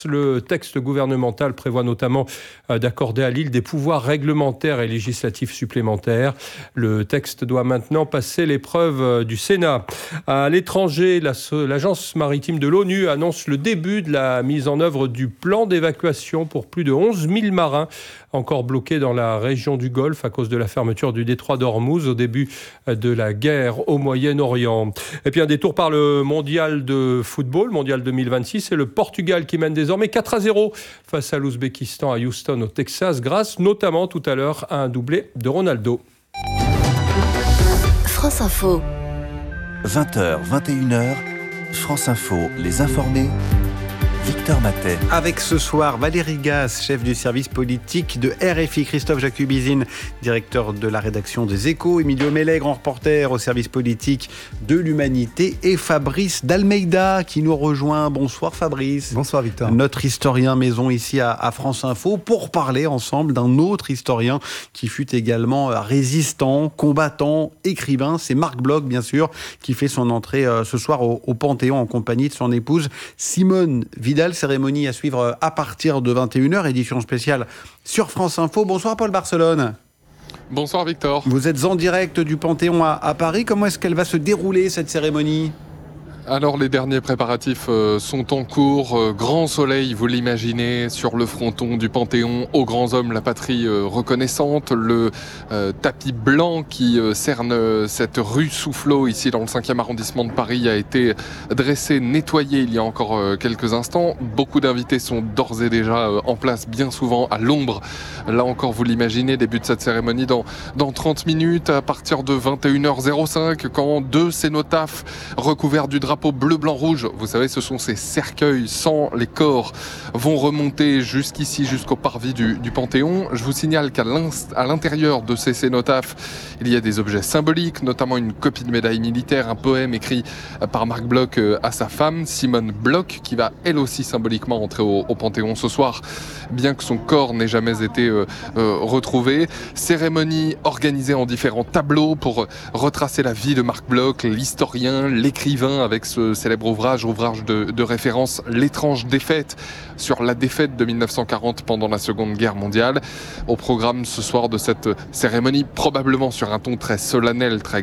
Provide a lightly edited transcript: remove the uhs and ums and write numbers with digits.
Le texte gouvernemental prévoit notamment d'accorder à Lille des pouvoirs réglementaires et législatifs supplémentaires. Le texte doit maintenant passer l'épreuve du Sénat. À l'étranger, l'Agence maritime de l'ONU annonce le début de la mise en œuvre du plan d'évacuation pour plus de 11 000 marins encore bloqués dans la région du Golfe à cause de la fermeture du détroit d'Ormuz au début de la guerre au Moyen-Orient. Et puis un détour par le mondial de football, mondial 2026, c'est le Portugal qui mène désormais 4-0 face à l'Ouzbékistan à Houston au Texas, grâce notamment tout à l'heure à un doublé de Ronaldo. France Info. 20h, 21h, France Info, les informés. Victor Matet. Avec ce soir Valérie Gasse, chef du service politique de RFI, Christophe Jacubizine, directeur de la rédaction des Échos, Emilio Mellet, grand reporter au service politique de l'Humanité, et Fabrice d'Almeida qui nous rejoint. Bonsoir Fabrice. Bonsoir Victor. Notre historien maison ici à France Info pour parler ensemble d'un autre historien qui fut également résistant, combattant, écrivain. C'est Marc Bloch bien sûr qui fait son entrée ce soir au Panthéon en compagnie de son épouse Simone Vidal. Cérémonie à suivre à partir de 21h, édition spéciale sur France Info. Bonsoir Paul Barcelone. Bonsoir Victor. Vous êtes en direct du Panthéon à Paris. Comment est-ce qu'elle va se dérouler cette cérémonie ? Alors les derniers préparatifs sont en cours. Grand soleil, vous l'imaginez, sur le fronton du Panthéon, aux grands hommes, la patrie reconnaissante. Le tapis blanc qui cerne cette rue Soufflot, ici dans le 5e arrondissement de Paris, a été dressé, nettoyé il y a encore quelques instants. Beaucoup d'invités sont d'ores et déjà en place, bien souvent à l'ombre. Là encore, vous l'imaginez, début de cette cérémonie dans 30 minutes, à partir de 21h05, quand deux cénotaphes recouverts du drapeau bleu, blanc, rouge, vous savez, ce sont ces cercueils sans les corps, vont remonter jusqu'ici, jusqu'au parvis du Panthéon. Je vous signale qu'à l'intérieur de ces cénotaphes, il y a des objets symboliques, notamment une copie de médaille militaire, un poème écrit par Marc Bloch à sa femme, Simone Bloch, qui va elle aussi symboliquement entrer au Panthéon ce soir, bien que son corps n'ait jamais été retrouvé. Cérémonie organisée en différents tableaux pour retracer la vie de Marc Bloch, l'historien, l'écrivain, avec ce célèbre ouvrage de référence, L'étrange défaite, sur la défaite de 1940 pendant la Seconde Guerre mondiale. Au programme ce soir de cette cérémonie, probablement sur un ton très solennel, très